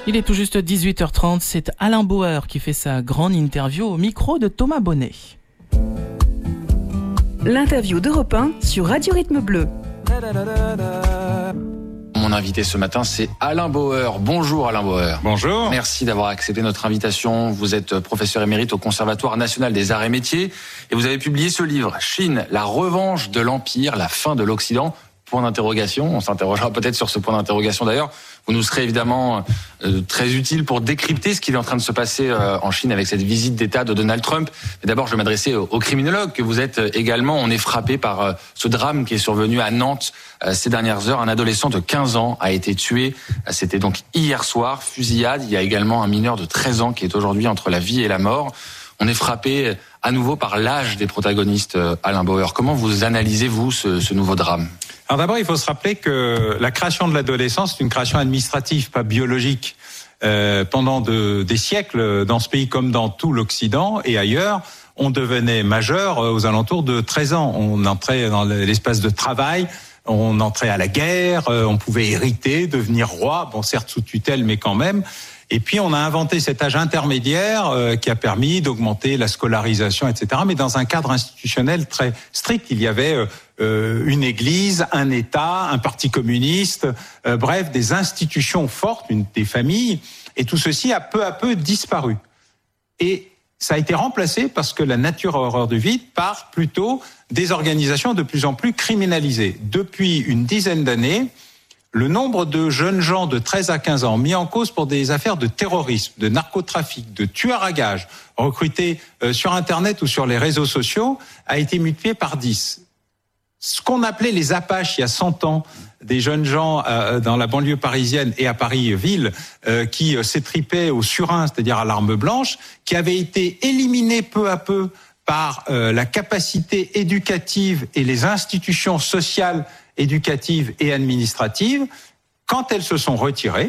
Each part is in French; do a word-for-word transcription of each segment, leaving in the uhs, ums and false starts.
Il est tout juste dix-huit heures trente, c'est Alain Bauer qui fait sa grande interview au micro de Thomas Bonnet. L'interview d'Europe un sur Radio Rythme Bleu. Mon invité ce matin, c'est Alain Bauer. Bonjour Alain Bauer. Bonjour. Merci d'avoir accepté notre invitation. Vous êtes professeur émérite au Conservatoire national des arts et métiers et vous avez publié ce livre, Chine, la revanche de l'Empire, la fin de l'Occident. Point d'interrogation. On s'interrogera peut-être sur ce point d'interrogation d'ailleurs. Vous nous serez évidemment euh, très utile pour décrypter ce qui est en train de se passer euh, en Chine avec cette visite d'État de Donald Trump. Mais d'abord, je vais m'adresser au, au criminologue que vous êtes également. On est frappé par euh, ce drame qui est survenu à Nantes euh, ces dernières heures. Un adolescent de quinze ans a été tué. Euh, c'était donc hier soir, fusillade. Il y a également un mineur de treize ans qui est aujourd'hui entre la vie et la mort. On est frappé à nouveau par l'âge des protagonistes, euh, Alain Bauer. Comment vous analysez-vous ce, ce nouveau drame ? Alors d'abord, il faut se rappeler que la création de l'adolescence, c'est une création administrative, pas biologique. Euh, pendant de, des siècles, dans ce pays comme dans tout l'Occident et ailleurs, on devenait majeur aux alentours de treize ans. On entrait dans l'espace de travail, on entrait à la guerre, on pouvait hériter, devenir roi, bon certes sous tutelle, mais quand même. Et puis on a inventé cet âge intermédiaire euh, qui a permis d'augmenter la scolarisation, et cetera. Mais dans un cadre institutionnel très strict. Il y avait euh, une église, un État, un parti communiste, euh, bref, des institutions fortes, une, des familles. Et tout ceci a peu à peu disparu. Et ça a été remplacé parce que la nature a horreur du vide par plutôt des organisations de plus en plus criminalisées. Depuis une dizaine d'années, le nombre de jeunes gens de treize à quinze ans mis en cause pour des affaires de terrorisme, de narcotrafic, de tueurs à gages, recrutés sur Internet ou sur les réseaux sociaux, a été multiplié par dix. Ce qu'on appelait les Apaches il y a cent ans, des jeunes gens euh, dans la banlieue parisienne et à Paris-Ville euh, qui euh, s'étripaient au surin, c'est-à-dire à l'arme blanche, qui avaient été éliminés peu à peu par euh, la capacité éducative et les institutions sociales éducatives et administratives. Quand elles se sont retirées,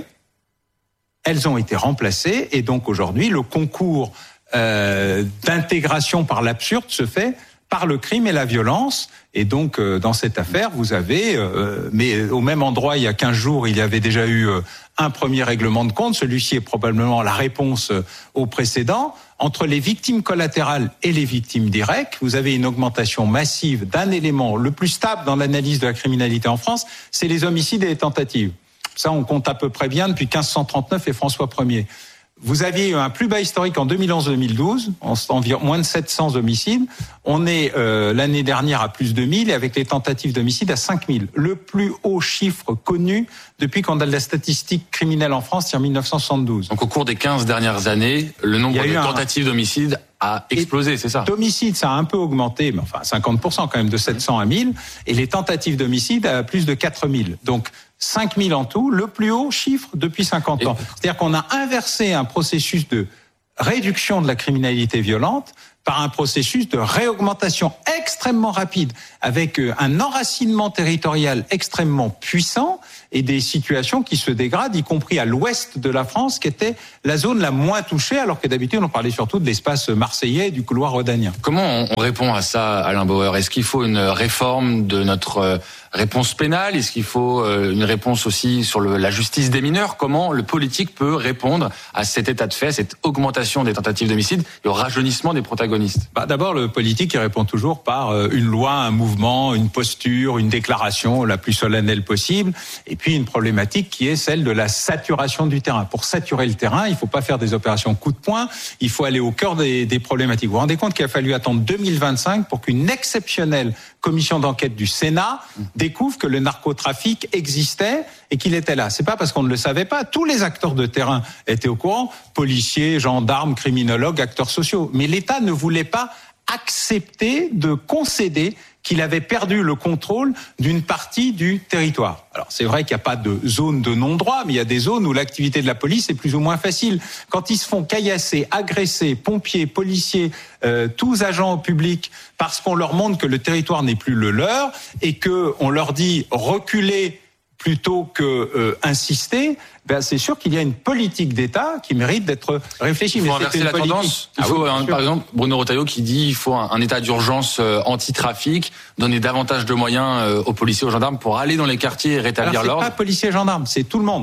elles ont été remplacées et donc aujourd'hui le concours euh, d'intégration par l'absurde se fait par le crime et la violence. Et donc, euh, dans cette affaire, vous avez, euh, mais au même endroit, il y a quinze jours, il y avait déjà eu euh, un premier règlement de compte. Celui-ci est probablement la réponse euh, au précédent. Entre les victimes collatérales et les victimes directes, vous avez une augmentation massive d'un élément. Le plus stable dans l'analyse de la criminalité en France, c'est les homicides et les tentatives. Ça, on compte à peu près bien depuis quinze cent trente-neuf et François Ier. Vous aviez eu un plus bas historique en deux mille onze deux mille douze, environ moins de sept cents homicides. On est euh, l'année dernière à plus de mille et avec les tentatives d'homicide à cinq mille. Le plus haut chiffre connu depuis qu'on a de la statistique criminelle en France, c'est en mille neuf cent soixante-douze. Donc au cours des quinze dernières années, le nombre de tentatives un... d'homicide a explosé, et c'est ça ? D'homicide, ça a un peu augmenté, mais enfin cinquante pour cent quand même, de sept cents à mille. Et les tentatives d'homicide à plus de quatre mille. Donc cinq mille en tout, le plus haut chiffre depuis cinquante ans. C'est-à-dire qu'on a inversé un processus de réduction de la criminalité violente par un processus de réaugmentation extrêmement rapide, avec un enracinement territorial extrêmement puissant et des situations qui se dégradent, y compris à l'ouest de la France, qui était la zone la moins touchée, alors que d'habitude on parlait surtout de l'espace marseillais et du couloir rhodanien. Comment on répond à ça, Alain Bauer ? Est-ce qu'il faut une réforme de notre réponse pénale ? Est-ce qu'il faut une réponse aussi sur le, la justice des mineurs ? Comment le politique peut répondre à cet état de fait, à cette augmentation des tentatives d'homicide et au rajeunissement des protagonistes ? Bah, d'abord, le politique il répond toujours par une loi, un mouvement, une posture, une déclaration la plus solennelle possible, et puis une problématique qui est celle de la saturation du terrain. Pour saturer le terrain, il ne faut pas faire des opérations coup de poing, il faut aller au cœur des, des problématiques. Vous vous rendez compte qu'il a fallu attendre deux mille vingt-cinq pour qu'une exceptionnelle commission d'enquête du Sénat découvre que le narcotrafic existait et qu'il était là. C'est pas parce qu'on ne le savait pas. Tous les acteurs de terrain étaient au courant, policiers, gendarmes, criminologues, acteurs sociaux. Mais l'État ne voulait pas accepter de concéder qu'il avait perdu le contrôle d'une partie du territoire. Alors c'est vrai qu'il n'y a pas de zone de non-droit, mais il y a des zones où l'activité de la police est plus ou moins facile. Quand ils se font caillasser, agresser, pompiers, policiers, euh, tous agents publics, parce qu'on leur montre que le territoire n'est plus le leur et qu'on leur dit reculer plutôt que euh, insister, ben c'est sûr qu'il y a une politique d'État qui mérite d'être réfléchie. Il faut mais inverser la politique. tendance. Il ah faut, oui, un, par exemple, Bruno Retailleau qui dit qu'il faut un, un état d'urgence euh, anti-trafic, donner davantage de moyens euh, aux policiers, aux gendarmes pour aller dans les quartiers et rétablir Alors, l'ordre. c'est pas policiers et gendarmes, c'est tout le monde.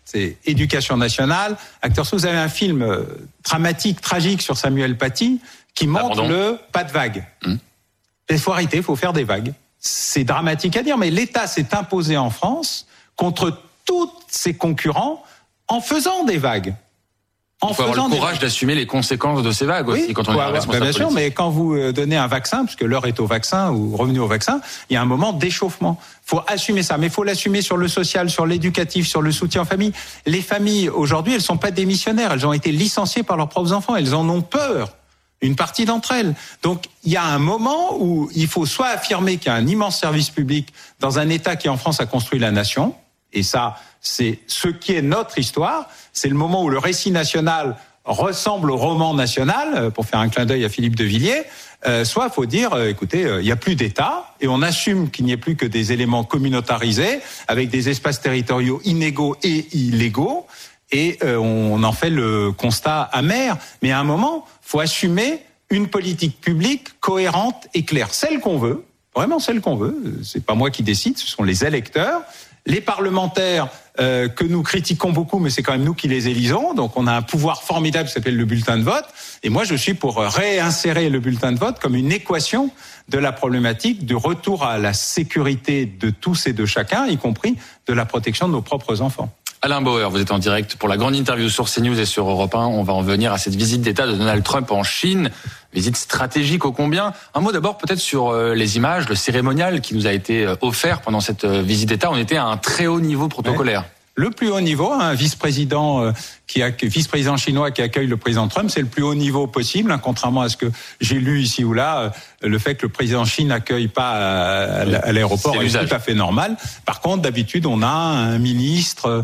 C'est éducation nationale, acteurs. Vous avez un film dramatique, tragique sur Samuel Paty qui montre ah, le pas de vague. Hum. Il faut arrêter, il faut faire des vagues. C'est dramatique à dire, mais l'État s'est imposé en France contre tous ses concurrents en faisant des vagues. En il faut avoir le courage d'assumer les conséquences de ces vagues aussi, oui, quand on est un responsable bien sûr, mais quand vous donnez un vaccin, puisque l'heure est au vaccin ou revenu au vaccin, il y a un moment d'échauffement. Il faut assumer ça, mais il faut l'assumer sur le social, sur l'éducatif, sur le soutien aux familles. Les familles, aujourd'hui, elles ne sont pas démissionnaires, elles ont été licenciées par leurs propres enfants, elles en ont peur, une partie d'entre elles. Donc, il y a un moment où il faut soit affirmer qu'il y a un immense service public dans un État qui, en France, a construit la nation, et ça, c'est ce qui est notre histoire. C'est le moment où le récit national ressemble au roman national, pour faire un clin d'œil à Philippe de Villiers. Euh, soit il faut dire, euh, écoutez, il euh, n'y a plus d'État, et on assume qu'il n'y ait plus que des éléments communautarisés, avec des espaces territoriaux inégaux et illégaux, et euh, on en fait le constat amer. Mais à un moment, il faut assumer une politique publique cohérente et claire. Celle qu'on veut, vraiment celle qu'on veut, c'est pas moi qui décide, ce sont les électeurs. Les parlementaires euh, que nous critiquons beaucoup, mais c'est quand même nous qui les élisons, donc on a un pouvoir formidable qui s'appelle le bulletin de vote, et moi je suis pour réinsérer le bulletin de vote comme une équation de la problématique du retour à la sécurité de tous et de chacun, y compris de la protection de nos propres enfants. Alain Bauer, vous êtes en direct pour la grande interview sur CNews et sur Europe un. On va en venir à cette visite d'État de Donald Trump en Chine. Visite stratégique ô combien. Un mot d'abord peut-être sur les images, le cérémonial qui nous a été offert pendant cette visite d'État. On était à un très haut niveau protocolaire. Ouais. Le plus haut niveau, un vice-président qui a, vice-président chinois qui accueille le président Trump, c'est le plus haut niveau possible, hein, contrairement à ce que j'ai lu ici ou là. Le fait que le président Chine n'accueille pas à, à l'aéroport est, est tout à fait normal. Par contre, d'habitude, on a un ministre,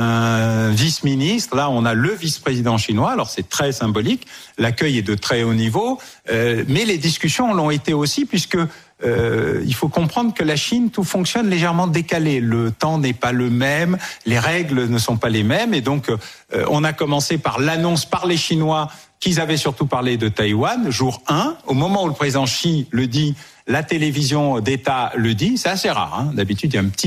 un vice-ministre. Là, on a le vice-président chinois. Alors, c'est très symbolique. L'accueil est de très haut niveau. Euh, mais les discussions l'ont été aussi, puisque Euh, il faut comprendre que la Chine, tout fonctionne légèrement décalé. Le temps n'est pas le même, les règles ne sont pas les mêmes, et donc euh, on a commencé par l'annonce par les Chinois qu'ils avaient surtout parlé de Taïwan, jour un. Au moment où le président Xi le dit, la télévision d'État le dit, c'est assez rare. Hein. D'habitude, il y a un petit